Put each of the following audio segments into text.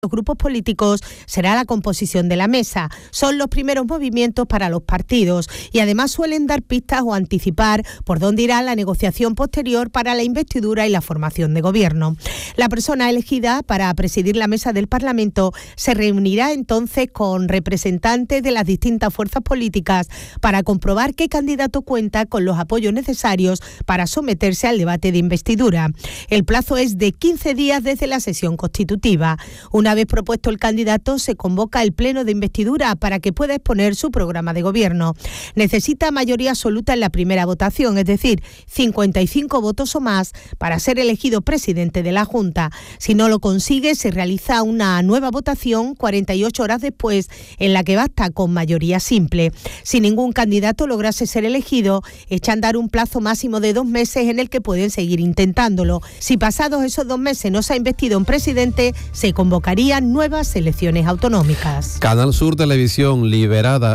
los grupos políticos será la composición de la mesa. Son los primeros movimientos para los partidos y además suelen dar pistas o anticipar por dónde irá la negociación posterior para la investidura y la formación de gobierno. La persona elegida para presidir la mesa del Parlamento se reunirá entonces con representantes de las distintas fuerzas políticas para comprobar qué candidato cuenta con los apoyos necesarios para someterse al debate de investidura. El plazo es de 15 días desde la sesión constitutiva. Una vez propuesto el candidato, se convoca el pleno de investidura para que pueda exponer su programa de gobierno. Necesita mayoría absoluta en la primera votación, es decir, 55 votos o más para ser elegido presidente de la Junta. Si no lo consigue, se realiza una nueva votación 48 horas después, en la que basta con mayoría simple. Si ningún candidato lograse ser elegido, echa a andar un plazo máximo de 2 meses en el que pueden seguir intentándolo. Si pasados esos 2 meses no se ha investido un presidente, se convocaría nuevas elecciones autonómicas. Canal Sur Televisión lideraba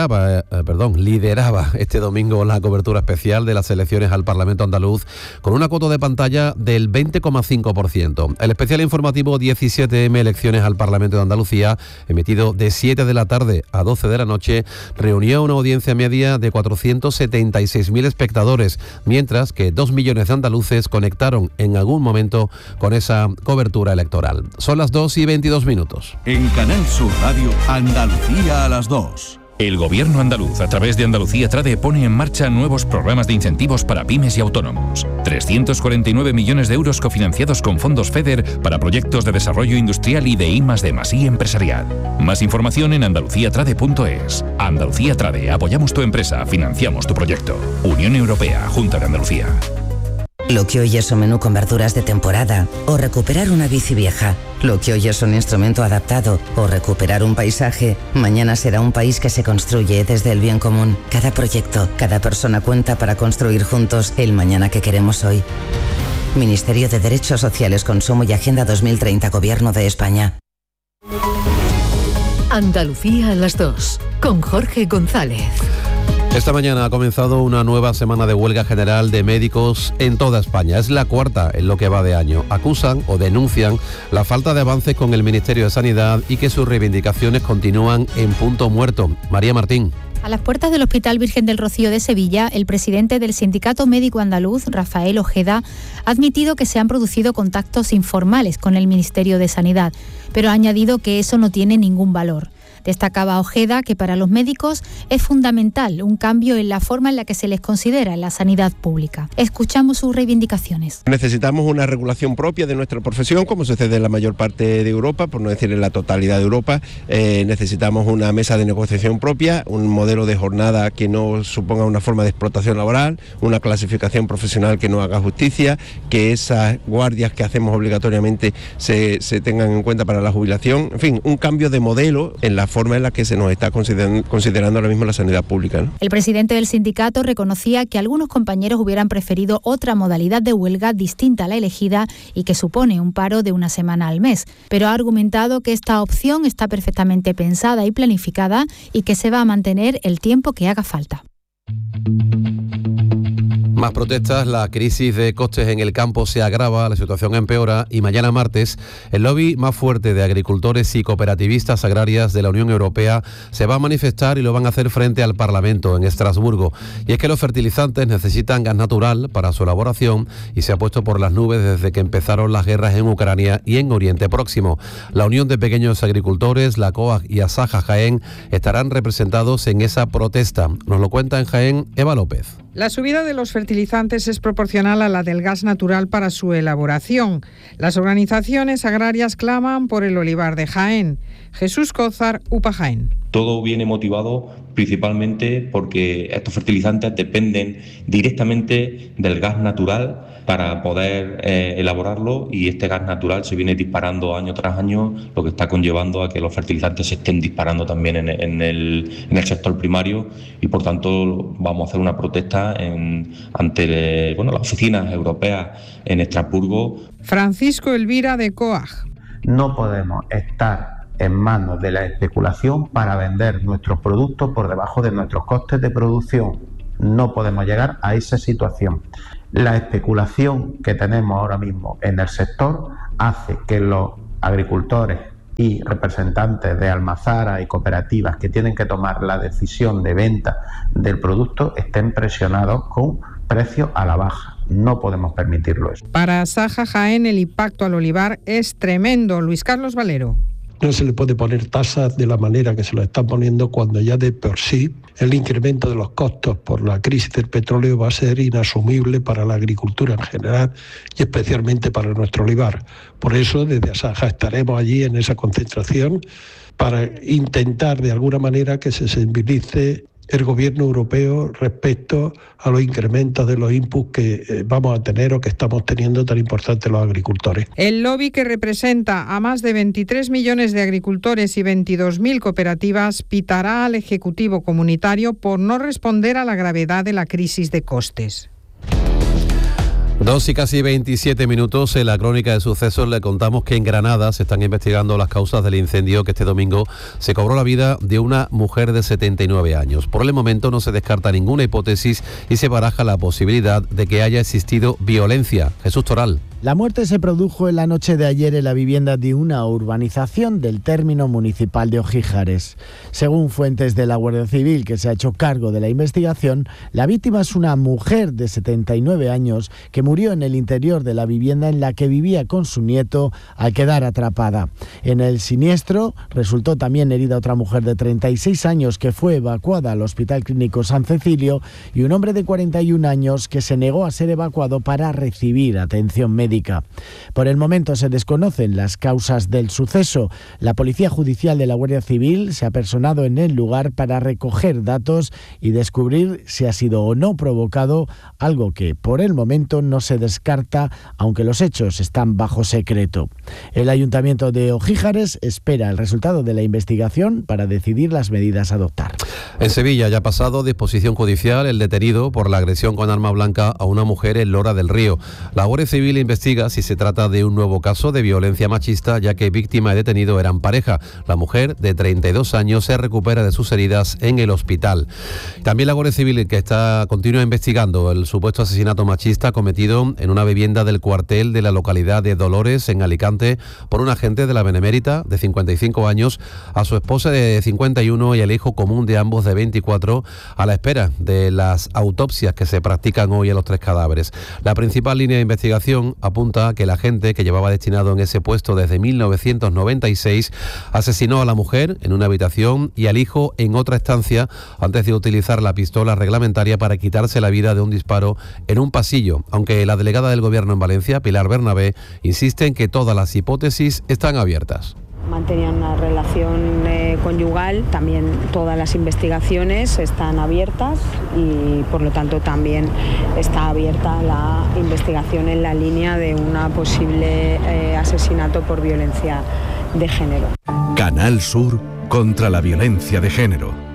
este domingo la cobertura especial de las elecciones al Parlamento andaluz con una cuota de pantalla del 20,5%. El especial informativo 17M Elecciones al Parlamento de Andalucía, emitido de 7 de la tarde a 12 de la noche, reunió una audiencia media de 476.000 espectadores, mientras que 2 millones de andaluces conectaron en algún momento con esa cobertura electoral. Son las 2:22 minutos. En Canal Sur Radio, Andalucía a las 2. El Gobierno andaluz, a través de Andalucía Trade, pone en marcha nuevos programas de incentivos para pymes y autónomos. 349 millones de euros cofinanciados con fondos FEDER para proyectos de desarrollo industrial y de I+D+I empresarial. Más información en andaluciatrade.es. Andalucía Trade, apoyamos tu empresa, financiamos tu proyecto. Unión Europea, Junta de Andalucía. Lo que hoy es un menú con verduras de temporada o recuperar una bici vieja. Lo que hoy es un instrumento adaptado o recuperar un paisaje, mañana será un país que se construye desde el bien común. Cada proyecto, cada persona cuenta para construir juntos el mañana que queremos hoy. Ministerio de Derechos Sociales, Consumo y Agenda 2030, Gobierno de España. Andalucía a las 2, con Jorge González. Esta mañana ha comenzado una nueva semana de huelga general de médicos en toda España. Es la cuarta en lo que va de año. Acusan o denuncian la falta de avances con el Ministerio de Sanidad y que sus reivindicaciones continúan en punto muerto. María Martín. A las puertas del Hospital Virgen del Rocío de Sevilla, el presidente del Sindicato Médico Andaluz, Rafael Ojeda, ha admitido que se han producido contactos informales con el Ministerio de Sanidad, pero ha añadido que eso no tiene ningún valor. Destacaba Ojeda que para los médicos es fundamental un cambio en la forma en la que se les considera en la sanidad pública. Escuchamos sus reivindicaciones. Necesitamos una regulación propia de nuestra profesión, como sucede en la mayor parte de Europa, por no decir en la totalidad de Europa. Necesitamos una mesa de negociación propia, un modelo de jornada que no suponga una forma de explotación laboral, una clasificación profesional que no haga justicia, que esas guardias que hacemos obligatoriamente se tengan en cuenta para la jubilación. En fin, un cambio de modelo en la forma en la que se nos está considerando ahora mismo la sanidad pública, ¿no? El presidente del sindicato reconocía que algunos compañeros hubieran preferido otra modalidad de huelga distinta a la elegida y que supone un paro de una semana al mes, pero ha argumentado que esta opción está perfectamente pensada y planificada y que se va a mantener el tiempo que haga falta. Más protestas, la crisis de costes en el campo se agrava, la situación empeora y mañana martes el lobby más fuerte de agricultores y cooperativistas agrarias de la Unión Europea se va a manifestar y lo van a hacer frente al Parlamento en Estrasburgo. Y es que los fertilizantes necesitan gas natural para su elaboración y se ha puesto por las nubes desde que empezaron las guerras en Ucrania y en Oriente Próximo. La Unión de Pequeños Agricultores, la COAG y Asaja Jaén estarán representados en esa protesta. Nos lo cuenta en Jaén Eva López. La subida de los fertilizantes es proporcional a la del gas natural para su elaboración. Las organizaciones agrarias claman por el olivar de Jaén. Jesús Cózar, UPA Jaén. Todo viene motivado principalmente porque estos fertilizantes dependen directamente del gas natural para poder elaborarlo, y este gas natural se viene disparando año tras año, lo que está conllevando a que los fertilizantes se estén disparando también en el sector primario, y por tanto vamos a hacer una protesta ante las oficinas europeas en Estrasburgo. Francisco Elvira de COAG. No podemos estar en manos de la especulación para vender nuestros productos por debajo de nuestros costes de producción. No podemos llegar a esa situación. La especulación que tenemos ahora mismo en el sector hace que los agricultores y representantes de almazaras y cooperativas que tienen que tomar la decisión de venta del producto estén presionados con precios a la baja. No podemos permitirlo eso. Para Asaja Jaén el impacto al olivar es tremendo. Luis Carlos Valero. No se le puede poner tasas de la manera que se lo están poniendo cuando ya de por sí el incremento de los costos por la crisis del petróleo va a ser inasumible para la agricultura en general y especialmente para nuestro olivar. Por eso desde Asaja estaremos allí en esa concentración para intentar de alguna manera que se sensibilice el gobierno europeo respecto a los incrementos de los inputs que vamos a tener o que estamos teniendo tan importantes los agricultores. El lobby, que representa a más de 23 millones de agricultores y 22.000 cooperativas, pitará al Ejecutivo comunitario por no responder a la gravedad de la crisis de costes. 2 y casi 27 minutos. En la crónica de sucesos le contamos que en Granada se están investigando las causas del incendio que este domingo se cobró la vida de una mujer de 79 años. Por el momento no se descarta ninguna hipótesis y se baraja la posibilidad de que haya existido violencia. Jesús Toral. La muerte se produjo en la noche de ayer en la vivienda de una urbanización del término municipal de Ojíjares. Según fuentes de la Guardia Civil, que se ha hecho cargo de la investigación, la víctima es una mujer de 79 años que murió en el interior de la vivienda en la que vivía con su nieto al quedar atrapada. En el siniestro resultó también herida otra mujer de 36 años que fue evacuada al Hospital Clínico San Cecilio y un hombre de 41 años que se negó a ser evacuado para recibir atención médica. Por el momento se desconocen las causas del suceso. La Policía Judicial de la Guardia Civil se ha personado en el lugar para recoger datos y descubrir si ha sido o no provocado, algo que por el momento no se descarta, aunque los hechos están bajo secreto. El Ayuntamiento de Ojíjares espera el resultado de la investigación para decidir las medidas a adoptar. En Sevilla ya ha pasado disposición judicial el detenido por la agresión con arma blanca a una mujer en Lora del Río. La Guardia Civil investiga si se trata de un nuevo caso de violencia machista, ya que víctima y detenido eran pareja. La mujer, de 32 años, se recupera de sus heridas en el hospital. También la Guardia Civil, que continúa investigando el supuesto asesinato machista cometido en una vivienda del cuartel de la localidad de Dolores, en Alicante, por un agente de la Benemérita, de 55 años, a su esposa de 51 y el hijo común de ambos de 24, a la espera de las autopsias que se practican hoy a los 3 cadáveres. La principal línea de investigación apunta que el agente, que llevaba destinado en ese puesto desde 1996, asesinó a la mujer en una habitación y al hijo en otra estancia antes de utilizar la pistola reglamentaria para quitarse la vida de un disparo en un pasillo, aunque la delegada del Gobierno en Valencia, Pilar Bernabé, insiste en que todas las hipótesis están abiertas. Mantenían una relación conyugal, también todas las investigaciones están abiertas y por lo tanto también está abierta la investigación en la línea de una posible asesinato por violencia de género. Canal Sur contra la violencia de género.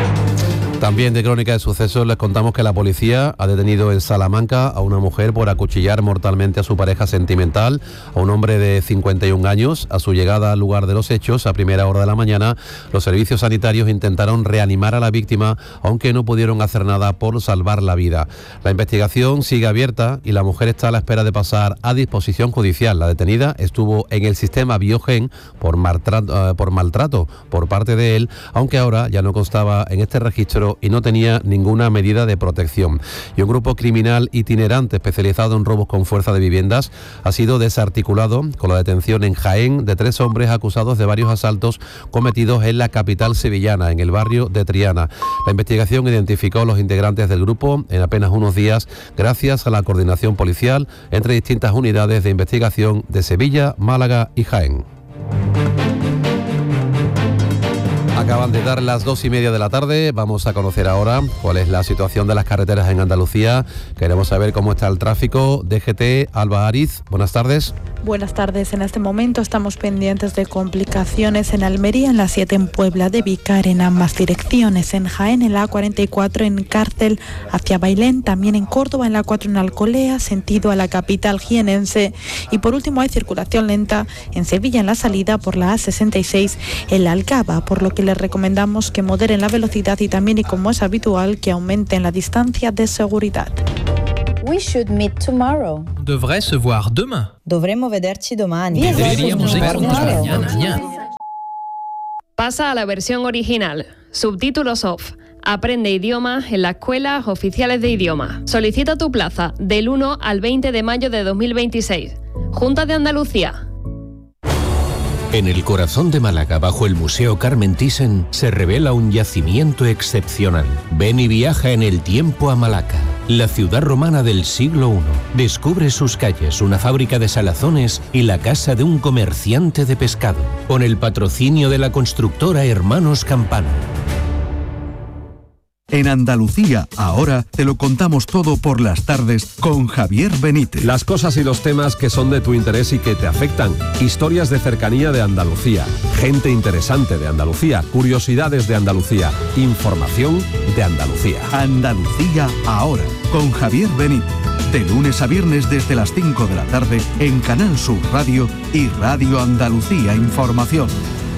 También de crónica de sucesos les contamos que la policía ha detenido en Salamanca a una mujer por acuchillar mortalmente a su pareja sentimental, a un hombre de 51 años. A su llegada al lugar de los hechos, a primera hora de la mañana, los servicios sanitarios intentaron reanimar a la víctima, aunque no pudieron hacer nada por salvar la vida. La investigación sigue abierta y la mujer está a la espera de pasar a disposición judicial. La detenida estuvo en el sistema Biogen por maltrato por parte de él, aunque ahora ya no constaba en este registro y no tenía ninguna medida de protección. Y un grupo criminal itinerante especializado en robos con fuerza de viviendas ha sido desarticulado con la detención en Jaén de 3 hombres acusados de varios asaltos cometidos en la capital sevillana, en el barrio de Triana. La investigación identificó a los integrantes del grupo en apenas unos días gracias a la coordinación policial entre distintas unidades de investigación de Sevilla, Málaga y Jaén. Acaban de dar las 2:30 de la tarde. Vamos a conocer ahora cuál es la situación de las carreteras en Andalucía. Queremos saber cómo está el tráfico. DGT, Alba Ariz, buenas tardes. Buenas tardes. En este momento estamos pendientes de complicaciones en Almería, en la 7 en Puebla de Vícar, en ambas direcciones. En Jaén, en la A44 en Cárcel hacia Bailén, también en Córdoba, en la 4 en Alcolea, sentido a la capital jienense. Y por último hay circulación lenta en Sevilla, en la salida por la A66 en la Alcaba, por lo que les recomendamos que moderen la velocidad y también, y como es habitual, que aumenten la distancia de seguridad. We should meet tomorrow. Devrait se voir demain. Dovremmo vederci domani. Deberíamos vernos mañana. Pasa a la versión original. Subtítulos off. Aprende idiomas en las escuelas oficiales de idioma. Solicita tu plaza del 1 al 20 de mayo de 2026. Junta de Andalucía. En el corazón de Málaga, bajo el Museo Carmen Thyssen, se revela un yacimiento excepcional. Ven y viaja en el tiempo a Malaca, la ciudad romana del siglo I. Descubre sus calles, una fábrica de salazones y la casa de un comerciante de pescado, con el patrocinio de la constructora Hermanos Campano. En Andalucía, ahora te lo contamos todo por las tardes con Javier Benítez. Las cosas y los temas que son de tu interés y que te afectan. Historias de cercanía de Andalucía. Gente interesante de Andalucía. Curiosidades de Andalucía. Información de Andalucía. Andalucía, ahora, con Javier Benítez. De lunes a viernes desde las 5 de la tarde en Canal Sur Radio y Radio Andalucía Información.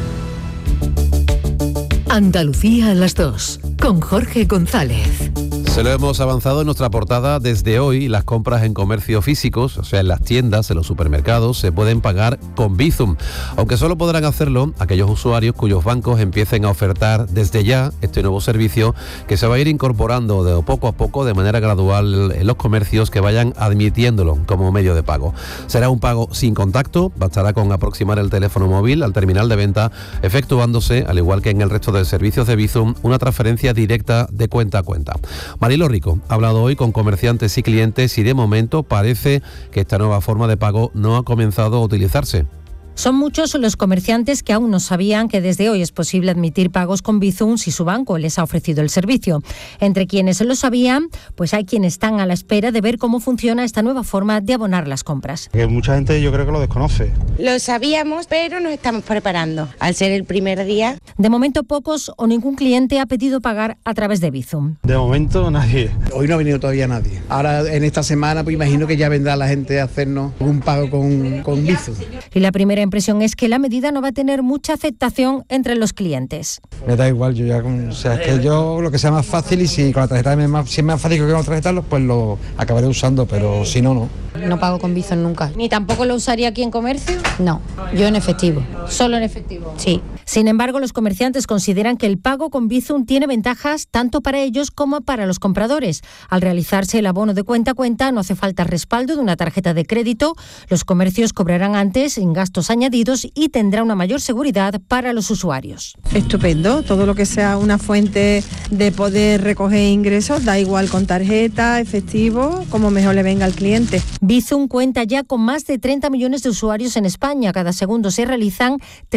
Andalucía a las 2, con Jorge González. Se lo hemos avanzado en nuestra portada. Desde hoy, las compras en comercios físicos, o sea, en las tiendas, en los supermercados, se pueden pagar con Bizum, aunque solo podrán hacerlo aquellos usuarios cuyos bancos empiecen a ofertar desde ya este nuevo servicio, que se va a ir incorporando de poco a poco, de manera gradual, en los comercios que vayan admitiéndolo como medio de pago. Será un pago sin contacto, bastará con aproximar el teléfono móvil al terminal de venta, efectuándose, al igual que en el resto de servicios de Bizum, una transferencia directa de cuenta a cuenta. Marilo Rico ha hablado hoy con comerciantes y clientes y de momento parece que esta nueva forma de pago no ha comenzado a utilizarse. Son muchos los comerciantes que aún no sabían que desde hoy es posible admitir pagos con Bizum si su banco les ha ofrecido el servicio. Entre quienes lo sabían, pues hay quienes están a la espera de ver cómo funciona esta nueva forma de abonar las compras. Que mucha gente yo creo que lo desconoce. Lo sabíamos, pero nos estamos preparando. Al ser el primer día. De momento pocos o ningún cliente ha pedido pagar a través de Bizum. De momento nadie. Hoy no ha venido todavía nadie. Ahora en esta semana pues imagino que ya vendrá la gente a hacernos un pago con Bizum. Y la primera impresión es que la medida no va a tener mucha aceptación entre los clientes. Me da igual, yo ya, o sea, es que yo lo que sea más fácil, y si con la tarjeta si es más fácil que con la tarjeta, pues lo acabaré usando, pero si no, no. No pago con Bizum nunca. ¿Ni tampoco lo usaría aquí en comercio? No, yo en efectivo. ¿Solo en efectivo? Sí. Sin embargo, los comerciantes consideran que el pago con Bizum tiene ventajas tanto para ellos como para los compradores. Al realizarse el abono de cuenta a cuenta, no hace falta respaldo de una tarjeta de crédito. Los comercios cobrarán antes sin gastos añadidos y tendrá una mayor seguridad para los usuarios. Estupendo, todo lo que sea una fuente de poder recoger ingresos, da igual con tarjeta, efectivo, como mejor le venga al cliente. Bizum cuenta ya con más de 30 millones de usuarios en España. Cada segundo se realizan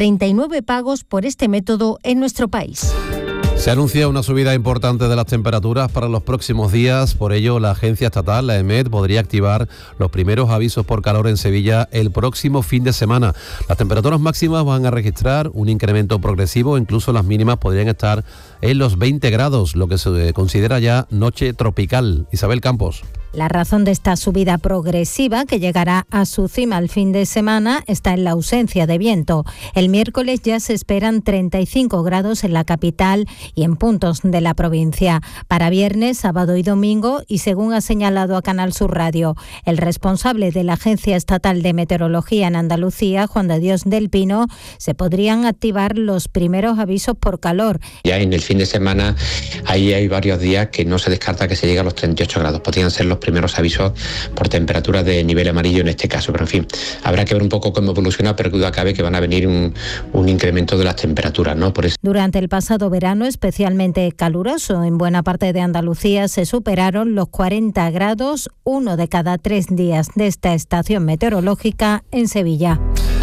39 pagos por este método en nuestro país. Se anuncia una subida importante de las temperaturas para los próximos días. Por ello, la agencia estatal, la EMET, podría activar los primeros avisos por calor en Sevilla el próximo fin de semana. Las temperaturas máximas van a registrar un incremento progresivo, incluso las mínimas podrían estar en los 20 grados, lo que se considera ya noche tropical. Isabel Campos. La razón de esta subida progresiva, que llegará a su cima el fin de semana, está en la ausencia de viento. El miércoles ya se esperan 35 grados en la capital y en puntos de la provincia. Para viernes, sábado y domingo, y según ha señalado a Canal Sur Radio el responsable de la Agencia Estatal de Meteorología en Andalucía, Juan de Dios del Pino, se podrían activar los primeros avisos por calor. Ya en el fin de semana, ahí hay varios días que no se descarta que se llegue a los 38 grados. Podrían ser los primeros avisos por temperatura de nivel amarillo en este caso, pero en fin, habrá que ver un poco cómo evoluciona, pero duda cabe que van a venir un incremento de las temperaturas, ¿no? Por eso. Durante el pasado verano, especialmente caluroso, en buena parte de Andalucía se superaron los 40 grados, 1 de cada 3 días de esta estación meteorológica en Sevilla.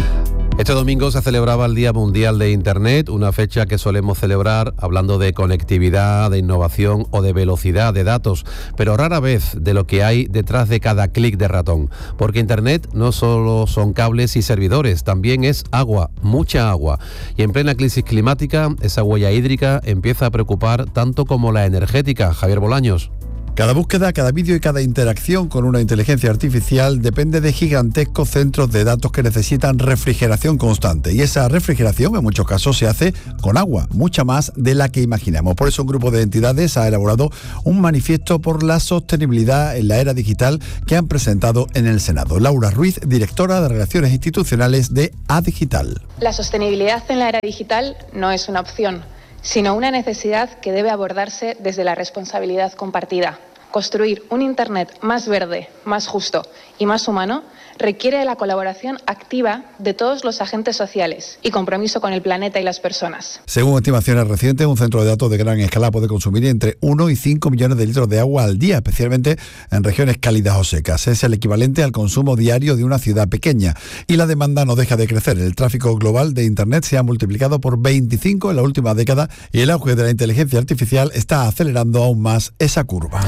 Este domingo se celebraba el Día Mundial de Internet, una fecha que solemos celebrar hablando de conectividad, de innovación o de velocidad de datos, pero rara vez de lo que hay detrás de cada clic de ratón. Porque Internet no solo son cables y servidores, también es agua, mucha agua. Y en plena crisis climática, esa huella hídrica empieza a preocupar tanto como la energética. Javier Bolaños. Cada búsqueda, cada vídeo y cada interacción con una inteligencia artificial depende de gigantescos centros de datos que necesitan refrigeración constante. Y esa refrigeración en muchos casos se hace con agua, mucha más de la que imaginamos. Por eso un grupo de entidades ha elaborado un manifiesto por la sostenibilidad en la era digital que han presentado en el Senado. Laura Ruiz, directora de Relaciones Institucionales de Adigital. La sostenibilidad en la era digital no es una opción, sino una necesidad que debe abordarse desde la responsabilidad compartida. Construir un Internet más verde, más justo y más humano requiere de la colaboración activa de todos los agentes sociales y compromiso con el planeta y las personas. Según estimaciones recientes, un centro de datos de gran escala puede consumir entre 1 y 5 millones de litros de agua al día, especialmente en regiones cálidas o secas. Es el equivalente al consumo diario de una ciudad pequeña. Y la demanda no deja de crecer. El tráfico global de Internet se ha multiplicado por 25 en la última década y el auge de la inteligencia artificial está acelerando aún más esa curva.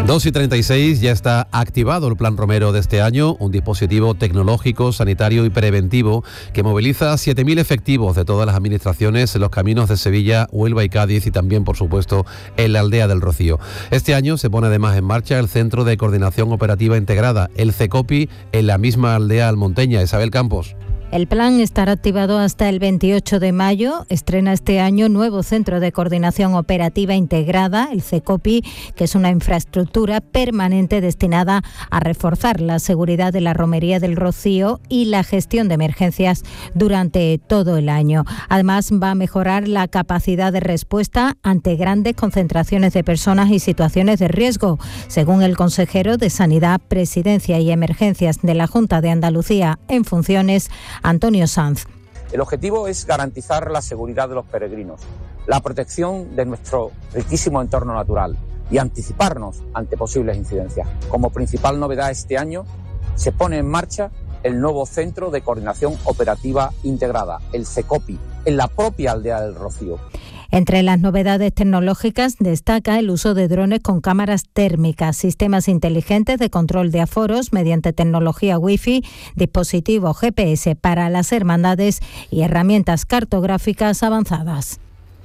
2:36, ya está activado el Plan Romero de este año, un dispositivo tecnológico, sanitario y preventivo que moviliza 7.000 efectivos de todas las administraciones en los caminos de Sevilla, Huelva y Cádiz y también, por supuesto, en la aldea del Rocío. Este año se pone además en marcha el Centro de Coordinación Operativa Integrada, el CECOPI, en la misma aldea almonteña. Isabel Campos. El plan estará activado hasta el 28 de mayo. Estrena este año nuevo Centro de Coordinación Operativa Integrada, el CECOPI, que es una infraestructura permanente destinada a reforzar la seguridad de la Romería del Rocío y la gestión de emergencias durante todo el año. Además, va a mejorar la capacidad de respuesta ante grandes concentraciones de personas y situaciones de riesgo, según el consejero de Sanidad, Presidencia y Emergencias de la Junta de Andalucía en funciones, Antonio Sanz. El objetivo es garantizar la seguridad de los peregrinos, la protección de nuestro riquísimo entorno natural y anticiparnos ante posibles incidencias. Como principal novedad este año, se pone en marcha el nuevo Centro de Coordinación Operativa Integrada, el CECOPI, en la propia aldea del Rocío. Entre las novedades tecnológicas destaca el uso de drones con cámaras térmicas, sistemas inteligentes de control de aforos mediante tecnología Wi-Fi, dispositivos GPS para las hermandades y herramientas cartográficas avanzadas.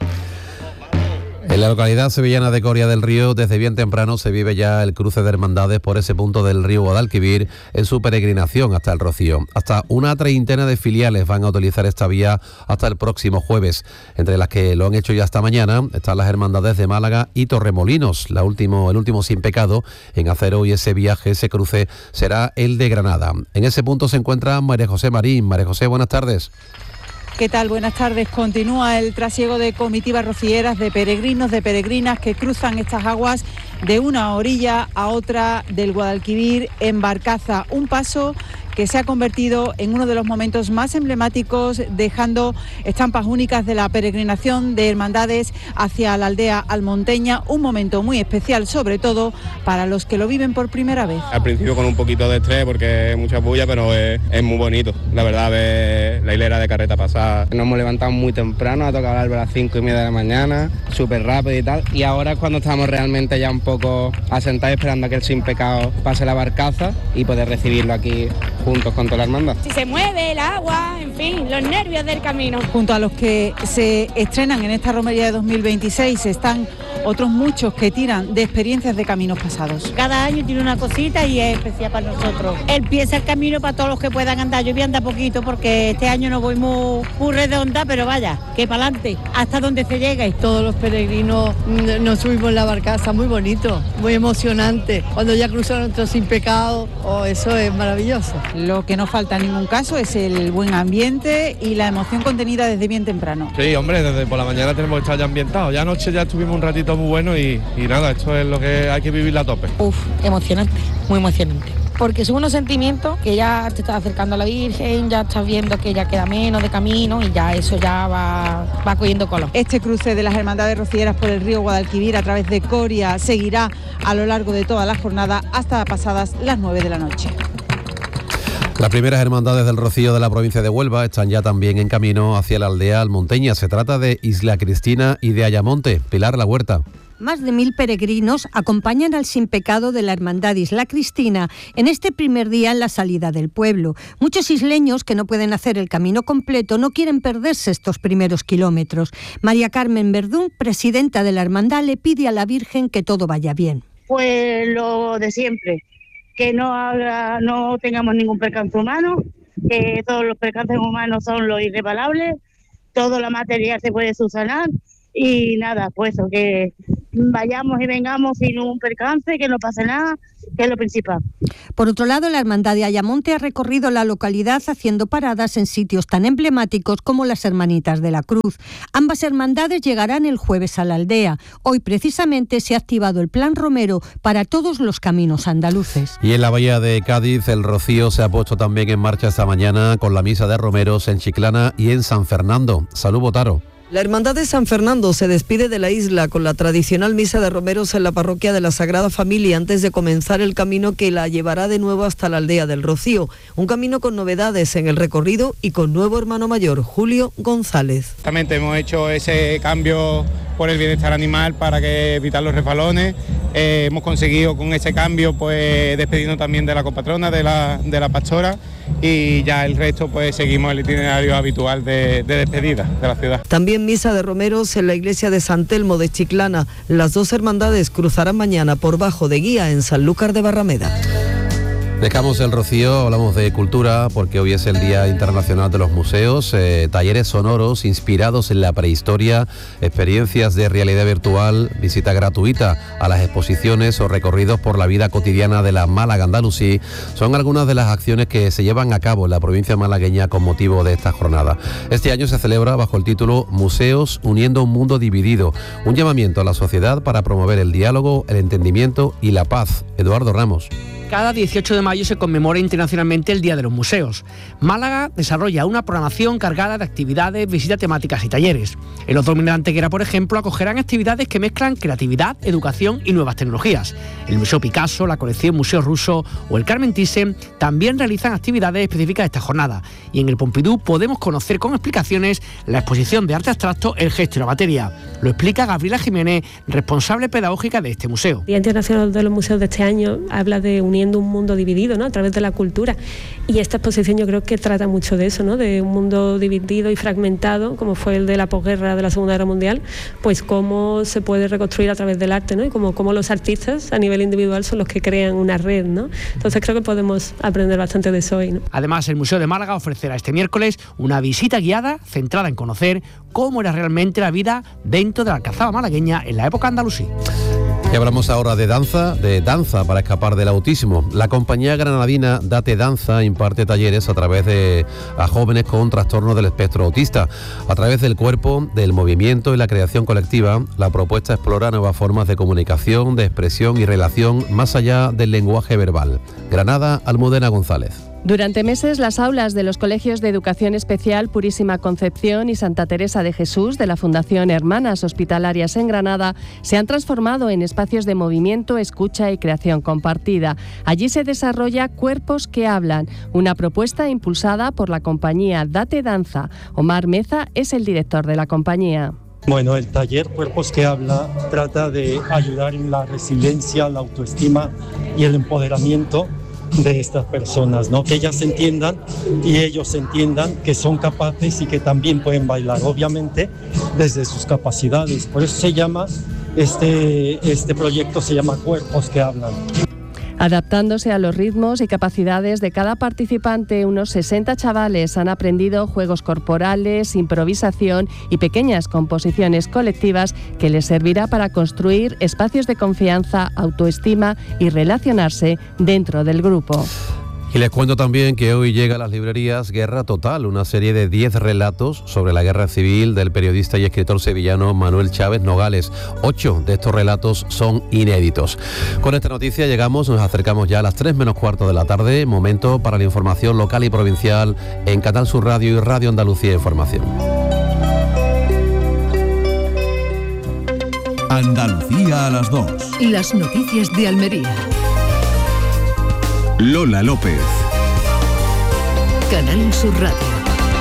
En la localidad sevillana de Coria del Río, desde bien temprano se vive ya el cruce de hermandades por ese punto del río Guadalquivir en su peregrinación hasta el Rocío. Hasta una treintena de filiales van a utilizar esta vía hasta el próximo jueves. Entre las que lo han hecho ya hasta mañana están las hermandades de Málaga y Torremolinos. El último sin pecado en hacer hoy ese viaje, ese cruce, será el de Granada. En ese punto se encuentra María José Marín. María José, buenas tardes. ¿Qué tal? Buenas tardes. Continúa el trasiego de comitivas rocieras, de peregrinos, de peregrinas que cruzan estas aguas de una orilla a otra del Guadalquivir en barcaza. Un paso que se ha convertido en uno de los momentos más emblemáticos, dejando estampas únicas de la peregrinación de hermandades hacia la aldea almonteña, un momento muy especial, sobre todo para los que lo viven por primera vez. Al principio con un poquito de estrés porque es mucha bulla, pero es muy bonito, la verdad, ver la hilera de carreta pasada. Nos hemos levantado muy temprano, a tocar a las 5:30 de la mañana, súper rápido y tal, y ahora es cuando estamos realmente ya un poco asentados esperando a que el sin pecado pase la barcaza y poder recibirlo aquí juntos con toda la hermandad. Si se mueve el agua, en fin, los nervios del camino. Junto a los que se estrenan en esta romería de 2026 están otros muchos que tiran de experiencias de caminos pasados. Cada año tiene una cosita y es especial para nosotros. Empieza el camino para todos los que puedan andar. Yo voy a andar poquito porque este año no voy muy redonda, pero vaya, que para adelante, hasta donde se llega. Y todos los peregrinos nos subimos en la barcaza, muy bonito, muy emocionante. Cuando ya cruzaron nuestro sin pecado, eso es maravilloso. Lo que no falta en ningún caso es el buen ambiente y la emoción contenida desde bien temprano. Sí, hombre, desde por la mañana tenemos que estar ya ambientados. Ya anoche ya estuvimos un ratito muy bueno y nada, esto es lo que hay que vivir a tope. Emocionante, muy emocionante. Porque son unos sentimientos que ya te estás acercando a la Virgen, ya estás viendo que ya queda menos de camino y ya eso ya va cogiendo color. Este cruce de las hermandades rocieras por el río Guadalquivir a través de Coria seguirá a lo largo de toda la jornada hasta pasadas las 9 de la noche. Las primeras hermandades del Rocío de la provincia de Huelva están ya también en camino hacia la aldea almonteña. Se trata de Isla Cristina y de Ayamonte. Pilar La Huerta. Más de 1.000 peregrinos acompañan al sin pecado de la Hermandad Isla Cristina en este primer día en la salida del pueblo. Muchos isleños que no pueden hacer el camino completo no quieren perderse estos primeros kilómetros. María Carmen Verdún, presidenta de la Hermandad, le pide a la Virgen que todo vaya bien. pues lo de siempre, que no tengamos ningún percance humano, que todos los percances humanos son los irreparables, todo la material se puede subsanar y nada, pues eso, que vayamos y vengamos sin un percance, que no pase nada, que es lo principal. Por otro lado, la Hermandad de Ayamonte ha recorrido la localidad haciendo paradas en sitios tan emblemáticos como las Hermanitas de la Cruz. Ambas hermandades llegarán el jueves a la aldea. Hoy precisamente se ha activado el Plan Romero para todos los caminos andaluces. Y en la bahía de Cádiz el rocío se ha puesto también en marcha esta mañana con la misa de romeros en Chiclana y en San Fernando. Salud, Botaro. La Hermandad de San Fernando se despide de la isla con la tradicional misa de romeros en la parroquia de la Sagrada Familia antes de comenzar el camino que la llevará de nuevo hasta la aldea del Rocío. Un camino con novedades en el recorrido y con nuevo hermano mayor, Julio González. Exactamente, hemos hecho ese cambio por el bienestar animal para evitar los resbalones. Hemos conseguido con ese cambio pues despedirnos también de la copatrona, de la pastora, y ya el resto pues seguimos el itinerario habitual de despedida de la ciudad. También misa de romeros en la iglesia de San Telmo de Chiclana. Las dos hermandades cruzarán mañana por Bajo de Guía en Sanlúcar de Barrameda. Dejamos el rocío, hablamos de cultura porque hoy es el Día Internacional de los Museos, talleres sonoros inspirados en la prehistoria, experiencias de realidad virtual, visita gratuita a las exposiciones o recorridos por la vida cotidiana de la Málaga Andalusí. Son algunas de las acciones que se llevan a cabo en la provincia malagueña con motivo de esta jornada. Este año se celebra bajo el título Museos uniendo un mundo dividido, un llamamiento a la sociedad para promover el diálogo, el entendimiento y la paz. Eduardo Ramos. Cada 18 de mayo se conmemora internacionalmente el Día de los Museos. Málaga desarrolla una programación cargada de actividades, visitas temáticas y talleres. El Otro de Antequera, por ejemplo, acogerán actividades que mezclan creatividad, educación y nuevas tecnologías. El Museo Picasso, la colección Museo Ruso o el Carmen Thyssen también realizan actividades específicas de esta jornada. Y en el Pompidou podemos conocer con explicaciones la exposición de arte abstracto El gesto y la materia. Lo explica Gabriela Jiménez, responsable pedagógica de este museo. El Día Internacional de los Museos de este año habla de unir un mundo dividido, ¿no?, a través de la cultura, y esta exposición yo creo que trata mucho de eso, ¿no?, de un mundo dividido y fragmentado como fue el de la posguerra de la Segunda Guerra Mundial, pues cómo se puede reconstruir a través del arte, ¿no?, y cómo los artistas a nivel individual son los que crean una red, ¿no? Entonces creo que podemos aprender bastante de eso hoy, ¿no? Además, el Museo de Málaga ofrecerá este miércoles una visita guiada centrada en conocer cómo era realmente la vida dentro de la Alcazaba malagueña en la época andalusí. Y hablamos ahora de danza para escapar del autismo. La compañía granadina Date Danza imparte talleres a jóvenes con trastornos del espectro autista. A través del cuerpo, del movimiento y la creación colectiva, la propuesta explora nuevas formas de comunicación, de expresión y relación más allá del lenguaje verbal. Granada, Almudena González. Durante meses, las aulas de los colegios de educación especial Purísima Concepción y Santa Teresa de Jesús de la Fundación Hermanas Hospitalarias en Granada se han transformado en espacios de movimiento, escucha y creación compartida. Allí se desarrolla Cuerpos que Hablan, una propuesta impulsada por la compañía Date Danza. Omar Meza es el director de la compañía. Bueno, el taller Cuerpos que Habla trata de ayudar en la resiliencia, la autoestima y el empoderamiento de estas personas, ¿no? Que ellas entiendan y ellos entiendan que son capaces y que también pueden bailar, obviamente desde sus capacidades. Por eso se llama, este proyecto se llama Cuerpos que Hablan. Adaptándose a los ritmos y capacidades de cada participante, unos 60 chavales han aprendido juegos corporales, improvisación y pequeñas composiciones colectivas que les servirá para construir espacios de confianza, autoestima y relacionarse dentro del grupo. Y les cuento también que hoy llega a las librerías Guerra Total, una serie de 10 relatos sobre la guerra civil del periodista y escritor sevillano Manuel Chávez Nogales. 8 de estos relatos son inéditos. Con esta noticia nos acercamos ya a las 3 menos cuarto de la tarde, momento para la información local y provincial en Canal Sur Radio y Radio Andalucía Información. Andalucía a las 2. Las noticias de Almería. Lola López. Canal Sur Radio.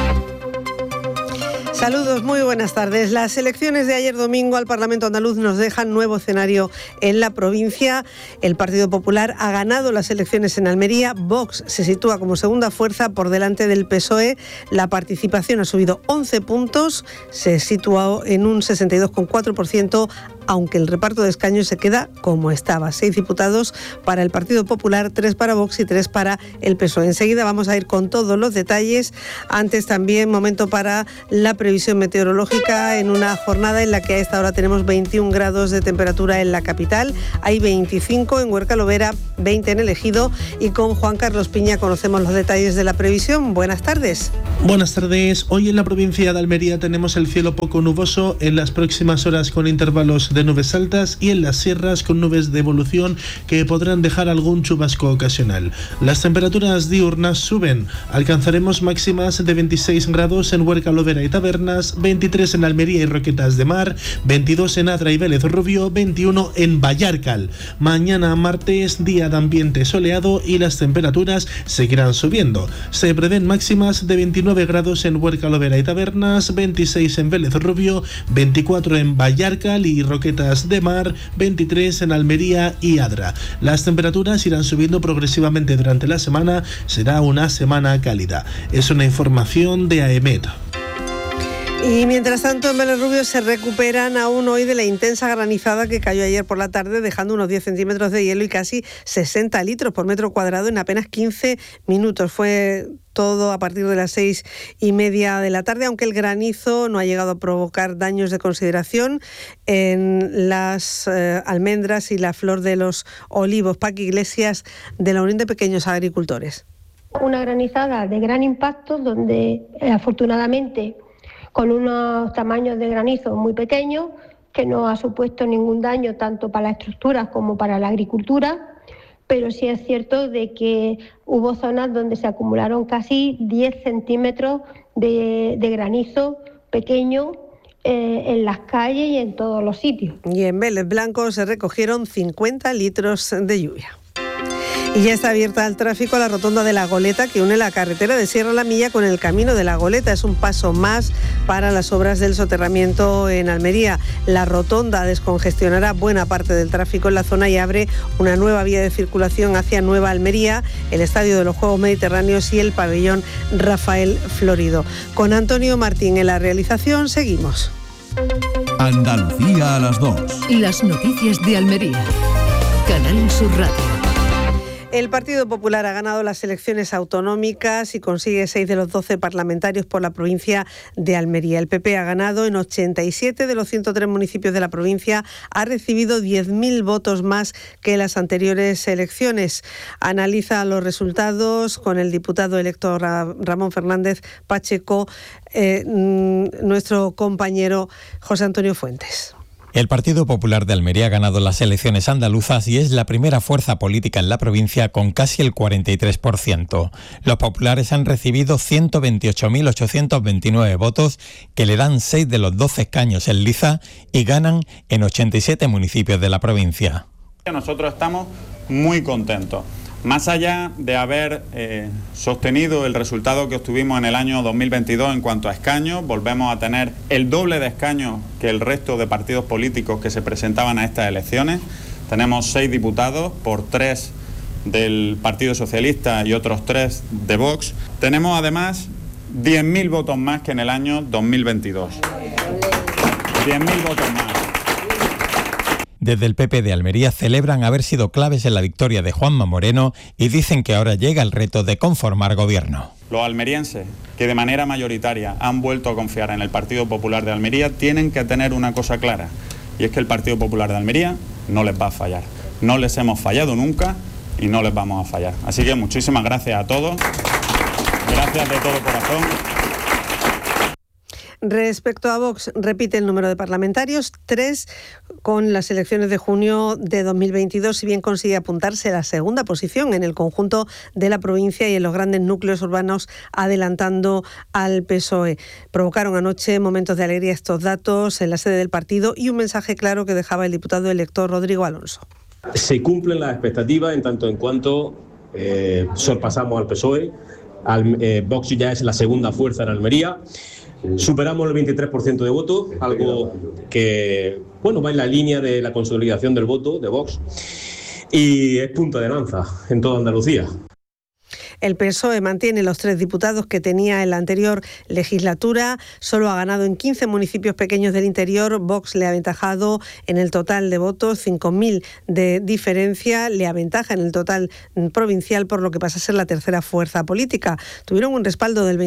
Saludos, muy buenas tardes. Las elecciones de ayer domingo al Parlamento andaluz nos dejan nuevo escenario en la provincia. El Partido Popular ha ganado las elecciones en Almería. Vox se sitúa como segunda fuerza por delante del PSOE. La participación ha subido 11 puntos, se sitúa en un 62,4%. aunque el reparto de escaños se queda como estaba. 6 diputados para el Partido Popular, 3 para Vox y 3 para el PSOE. Enseguida vamos a ir con todos los detalles. Antes también momento para la previsión meteorológica en una jornada en la que a esta hora tenemos 21 grados de temperatura en la capital. Hay 25 en Huerca Lovera, 20 en El Ejido, y con Juan Carlos Piña conocemos los detalles de la previsión. Buenas tardes. Buenas tardes. Hoy en la provincia de Almería tenemos el cielo poco nuboso, en las próximas horas con intervalos de nubes altas y en las sierras con nubes de evolución que podrán dejar algún chubasco ocasional. Las temperaturas diurnas suben. Alcanzaremos máximas de 26 grados en Huerca Lovera y Tabernas, 23 en Almería y Roquetas de Mar, 22 en Adra y Vélez Rubio, 21 en Vallarcal. Mañana martes, día de ambiente soleado y las temperaturas seguirán subiendo. Se prevén máximas de 29 grados en Huerca Lovera y Tabernas, 26 en Vélez Rubio, 24 en Vallarcal y Roquetas de Mar, 23 en Almería y Adra. Las temperaturas irán subiendo progresivamente durante la semana. Será una semana cálida. Es una información de AEMET. Y mientras tanto en Vélez Rubio se recuperan aún hoy de la intensa granizada que cayó ayer por la tarde, dejando unos 10 centímetros de hielo y casi 60 litros por metro cuadrado en apenas 15 minutos. Fue todo a partir de las 6:30 de la tarde, aunque el granizo no ha llegado a provocar daños de consideración en las almendras y la flor de los olivos. Paqui Iglesias, de la Unión de Pequeños Agricultores. Una granizada de gran impacto donde afortunadamente con unos tamaños de granizo muy pequeños, que no ha supuesto ningún daño tanto para las estructuras como para la agricultura, pero sí es cierto de que hubo zonas donde se acumularon casi 10 centímetros de granizo pequeño en las calles y en todos los sitios. Y en Vélez Blanco se recogieron 50 litros de lluvia. Y ya está abierta al tráfico la rotonda de La Goleta, que une la carretera de Sierra La Milla con el camino de La Goleta. Es un paso más para las obras del soterramiento en Almería. La rotonda descongestionará buena parte del tráfico en la zona y abre una nueva vía de circulación hacia Nueva Almería, el Estadio de los Juegos Mediterráneos y el pabellón Rafael Florido. Con Antonio Martín en la realización, seguimos. Andalucía a las 2. Las noticias de Almería. Canal Sur Radio. El Partido Popular ha ganado las elecciones autonómicas y consigue 6 de los 12 parlamentarios por la provincia de Almería. El PP ha ganado en 87 de los 103 municipios de la provincia, ha recibido 10.000 votos más que en las anteriores elecciones. Analiza los resultados con el diputado electo Ramón Fernández Pacheco, nuestro compañero José Antonio Fuentes. El Partido Popular de Almería ha ganado las elecciones andaluzas y es la primera fuerza política en la provincia con casi el 43%. Los populares han recibido 128.829 votos que le dan 6 de los 12 escaños en liza y ganan en 87 municipios de la provincia. Nosotros estamos muy contentos. Más allá de haber sostenido el resultado que obtuvimos en el año 2022 en cuanto a escaños, volvemos a tener el doble de escaños que el resto de partidos políticos que se presentaban a estas elecciones. Tenemos 6 diputados por 3 del Partido Socialista y otros 3 de Vox. Tenemos además 10.000 votos más que en el año 2022. 10.000 votos más. Desde el PP de Almería celebran haber sido claves en la victoria de Juanma Moreno y dicen que ahora llega el reto de conformar gobierno. Los almerienses, que de manera mayoritaria han vuelto a confiar en el Partido Popular de Almería, tienen que tener una cosa clara, y es que el Partido Popular de Almería no les va a fallar. No les hemos fallado nunca y no les vamos a fallar. Así que muchísimas gracias a todos. Gracias de todo corazón. Respecto a Vox, repite el número de parlamentarios, 3 con las elecciones de junio de 2022, si bien consigue apuntarse a la segunda posición en el conjunto de la provincia y en los grandes núcleos urbanos, adelantando al PSOE. Provocaron anoche momentos de alegría estos datos en la sede del partido y un mensaje claro que dejaba el diputado electo Rodrigo Alonso. Se cumplen las expectativas en tanto en cuanto sorpasamos al PSOE. Vox ya es la segunda fuerza en Almería. Superamos el 23% de votos, algo que va en la línea de la consolidación del voto de Vox y es punta de lanza en toda Andalucía. El PSOE mantiene los 3 diputados que tenía en la anterior legislatura, solo ha ganado en 15 municipios pequeños del interior. Vox le ha aventajado en el total de votos, 5.000 de diferencia, le aventaja en el total provincial, por lo que pasa a ser la tercera fuerza política. Tuvieron un respaldo del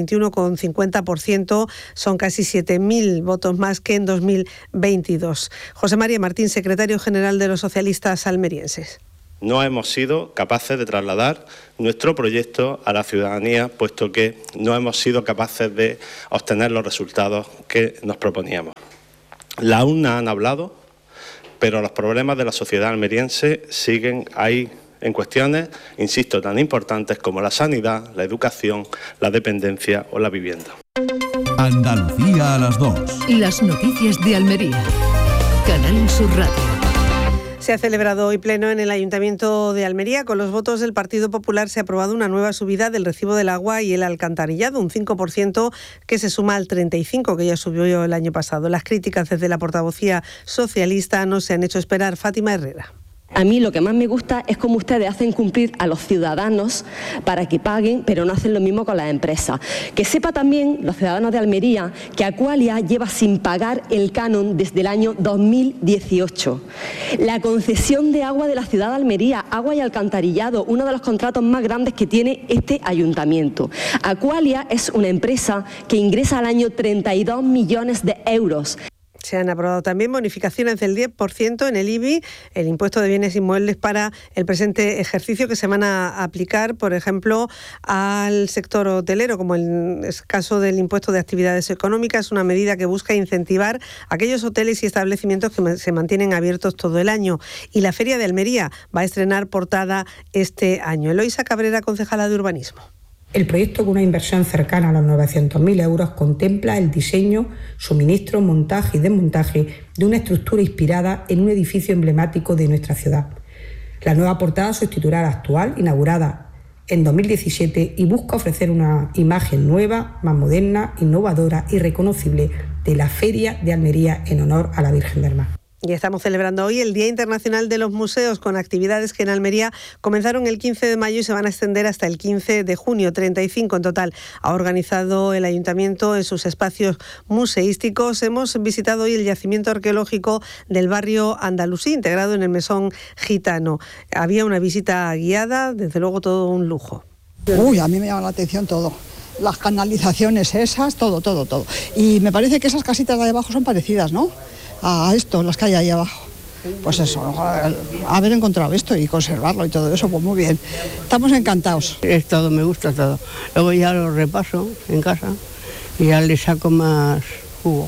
21,50%, son casi 7.000 votos más que en 2022. José María Martín, secretario general de los socialistas almerienses. No hemos sido capaces de trasladar nuestro proyecto a la ciudadanía, puesto que no hemos sido capaces de obtener los resultados que nos proponíamos. Las urnas han hablado, pero los problemas de la sociedad almeriense siguen ahí en cuestiones, insisto, tan importantes como la sanidad, la educación, la dependencia o la vivienda. Andalucía a las 2. Las noticias de Almería. Canal Sur Radio. Se ha celebrado hoy pleno en el Ayuntamiento de Almería. Con los votos del Partido Popular se ha aprobado una nueva subida del recibo del agua y el alcantarillado, un 5% que se suma al 35% que ya subió el año pasado. Las críticas desde la portavocía socialista no se han hecho esperar. Fátima Herrera. A mí lo que más me gusta es cómo ustedes hacen cumplir a los ciudadanos para que paguen, pero no hacen lo mismo con las empresas. Que sepa también los ciudadanos de Almería que Aqualia lleva sin pagar el canon desde el año 2018. La concesión de agua de la ciudad de Almería, agua y alcantarillado, uno de los contratos más grandes que tiene este ayuntamiento. Aqualia es una empresa que ingresa al año 32 millones de euros. Se han aprobado también bonificaciones del 10% en el IBI, el impuesto de bienes inmuebles, para el presente ejercicio, que se van a aplicar, por ejemplo, al sector hotelero, como en el caso del impuesto de actividades económicas, una medida que busca incentivar aquellos hoteles y establecimientos que se mantienen abiertos todo el año. Y la Feria de Almería va a estrenar portada este año. Eloisa Cabrera, concejala de Urbanismo. El proyecto, con una inversión cercana a los 900.000 euros, contempla el diseño, suministro, montaje y desmontaje de una estructura inspirada en un edificio emblemático de nuestra ciudad. La nueva portada sustituirá a la actual, inaugurada en 2017, y busca ofrecer una imagen nueva, más moderna, innovadora y reconocible de la Feria de Almería en honor a la Virgen del Mar. Y estamos celebrando hoy el Día Internacional de los Museos, con actividades que en Almería comenzaron el 15 de mayo y se van a extender hasta el 15 de junio. 35 en total ha organizado el Ayuntamiento en sus espacios museísticos. Hemos visitado hoy el yacimiento arqueológico del barrio Andalusí, integrado en el Mesón Gitano. Había una visita guiada, desde luego todo un lujo. Uy, a mí me llama la atención todo. Las canalizaciones esas, todo. Y me parece que esas casitas de ahí abajo son parecidas, ¿no?, a esto, las que hay ahí abajo. Pues eso, haber encontrado esto y conservarlo y todo eso, pues muy bien. Estamos encantados. Es todo, me gusta todo. Luego ya lo repaso en casa y ya le saco más jugo.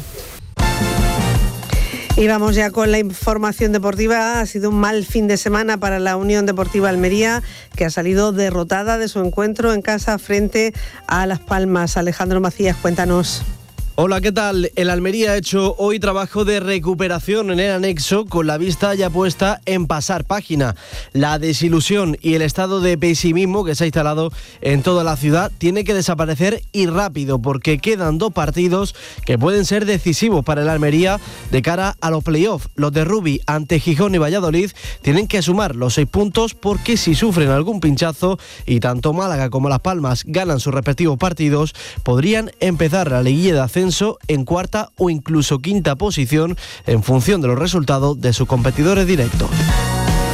Y vamos ya con la información deportiva. Ha sido un mal fin de semana para la Unión Deportiva Almería, que ha salido derrotada de su encuentro en casa frente a Las Palmas. Alejandro Macías, cuéntanos. Hola, ¿qué tal? El Almería ha hecho hoy trabajo de recuperación en el anexo, con la vista ya puesta en pasar página. La desilusión y el estado de pesimismo que se ha instalado en toda la ciudad tiene que desaparecer, y rápido, porque quedan 2 partidos que pueden ser decisivos para el Almería de cara a los playoffs. Los de Rubí ante Gijón y Valladolid tienen que sumar los 6 puntos, porque si sufren algún pinchazo y tanto Málaga como Las Palmas ganan sus respectivos partidos, podrían empezar la liguilla de ascenso en cuarta o incluso quinta posición, en función de los resultados de sus competidores directos.